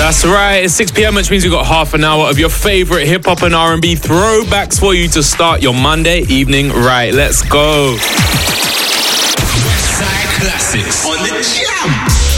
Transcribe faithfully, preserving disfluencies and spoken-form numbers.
That's right, it's six p.m, which means we've got half an hour of your favourite hip-hop and R and B throwbacks for you to start your Monday evening right. Let's go. Westside Classics on the Jam.